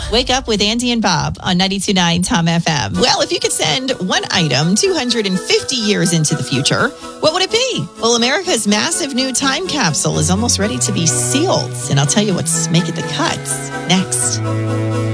Wake up with Andy and Bob on 92.9 Tom FM. Well, if you could send one item 250 years into the future, what would it be? Well, America's massive new time capsule is almost ready to be sealed. And I'll tell you what's making the cuts next.